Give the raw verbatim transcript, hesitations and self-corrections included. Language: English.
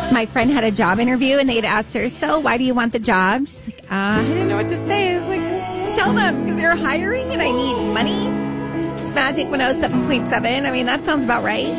My friend had a job interview and they had asked her, so why do you want the job? She's like, uh, I didn't know what to say. I was like, tell them because they're hiring and I need money. It's Magic one oh seven point seven. I mean, that sounds about right.